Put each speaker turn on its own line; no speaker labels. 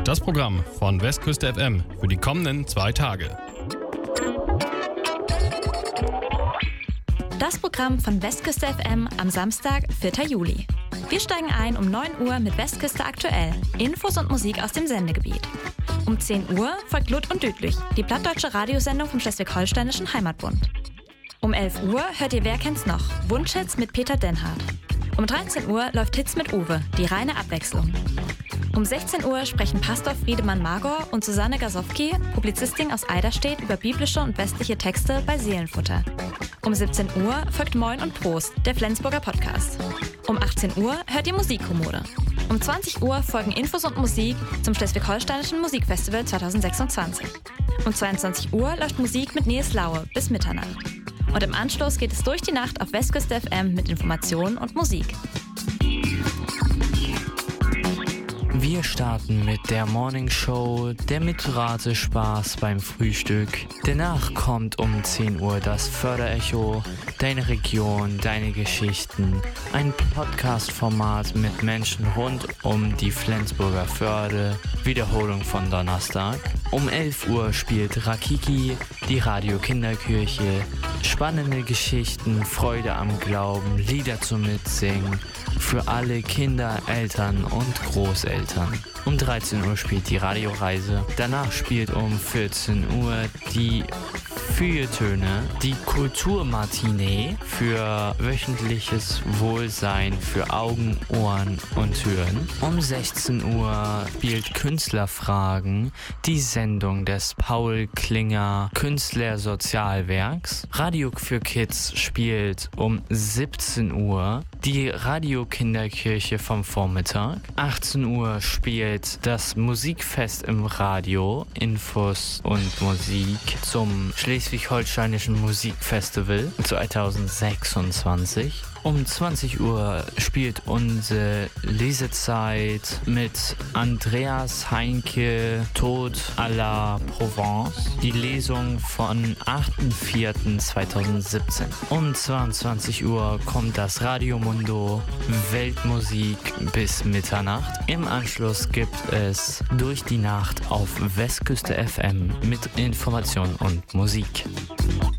Das Programm von Westküste FM für die kommenden 2 Tage.
Das Programm von Westküste FM am Samstag, 4. Juli. Wir steigen ein um 9 Uhr mit Westküste aktuell. Infos und Musik aus dem Sendegebiet. Um 10 Uhr folgt Lud und Düdlich, die plattdeutsche Radiosendung vom Schleswig-Holsteinischen Heimatbund. Um 11 Uhr hört ihr Wer kennt's noch? Wunschhits mit Peter Dennhardt. Um 13 Uhr läuft Hits mit Uwe, die reine Abwechslung. Um 16 Uhr sprechen Pastor Friedemann Magor und Susanne Gasowski, Publizistin aus Eiderstedt, über biblische und westliche Texte bei Seelenfutter. Um 17 Uhr folgt Moin und Prost, der Flensburger Podcast. Um 18 Uhr hört ihr Musikkommode. Um 20 Uhr folgen Infos und Musik zum Schleswig-Holsteinischen Musikfestival 2026. Um 22 Uhr läuft Musik mit Nils Laue bis Mitternacht. Und im Anschluss geht es durch die Nacht auf Westküste FM mit Informationen und Musik.
Wir starten mit der Morning Show, der Mitratespaß beim Frühstück. Danach kommt um 10 Uhr das Förderecho, deine Region, deine Geschichten. Ein Podcast-Format mit Menschen rund um die Flensburger Förde. Wiederholung von Donnerstag. Um 11 Uhr spielt Rakiki, die Radio Kinderkirche. Spannende Geschichten, Freude am Glauben, Lieder zum Mitsingen. Für alle Kinder, Eltern und Großeltern. Um 13 Uhr spielt die Radioreise. Danach spielt um 14 Uhr die Feuilletöne, die Kulturmatinee für wöchentliches Wohlsein für Augen, Ohren und Hören. Um 16 Uhr spielt Künstlerfragen, die Sendung des Paul Klinger Künstlersozialwerks. Radio für Kids spielt um 17 Uhr die Radio Kinderkirche vom Vormittag. 18 Uhr spielt das Musikfest im Radio, Infos und Musik zum Schleswig-Holsteinischen Musikfestival 2026. Um 20 Uhr spielt unsere Lesezeit mit Andreas Heinke, Tod à la Provence, die Lesung von 8.4.2017. Um 22 Uhr kommt das Radio Mundo, Weltmusik bis Mitternacht. Im Anschluss gibt es Durch die Nacht auf Westküste FM mit Information und Musik.